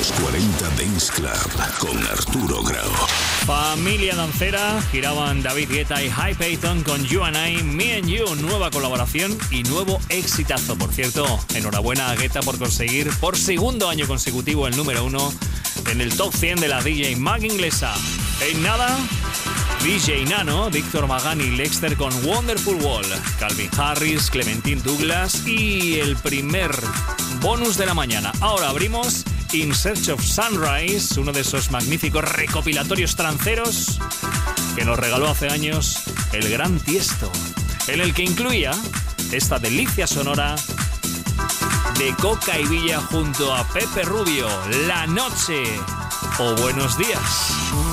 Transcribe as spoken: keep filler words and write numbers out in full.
Los cuarenta Dance Club con Arturo Grau. Familia dancera, giraban David Guetta y High Payton con You and I, Me and You, nueva colaboración y nuevo exitazo. Por cierto, enhorabuena a Guetta por conseguir por segundo año consecutivo el número uno en el top cien de la D J Mag inglesa. En nada, D J Nano, Víctor Magán y Lexter con Wonderful Wall, Calvin Harris, Clementine Douglas y el primer bonus de la mañana. Ahora abrimos In Search of Sunrise, uno de esos magníficos recopilatorios tranceros que nos regaló hace años el gran Tiesto, en el que incluía esta delicia sonora de Coca y Villa junto a Pepe Rubio, La Noche o Buenos Días.